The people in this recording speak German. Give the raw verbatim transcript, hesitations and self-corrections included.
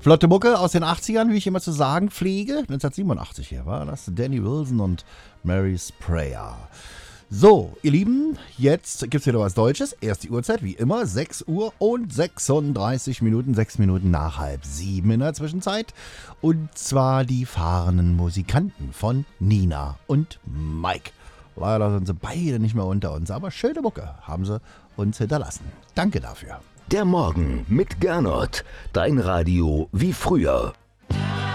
Flotte Mucke aus den achtzigern, wie ich immer zu sagen pflege. neunzehnhundertsiebenundachtzig hier war das. Danny Wilson und Mary's Prayer. So, ihr Lieben, jetzt gibt es wieder was Deutsches. Erste Uhrzeit, wie immer, sechs Uhr und sechsunddreißig Minuten, sechs Minuten nach halb sieben in der Zwischenzeit. Und zwar die fahrenden Musikanten von Nina und Mike. Leider sind sie beide nicht mehr unter uns, aber schöne Mucke haben sie uns hinterlassen. Danke dafür. Der Morgen mit Gernot. Dein Radio wie früher.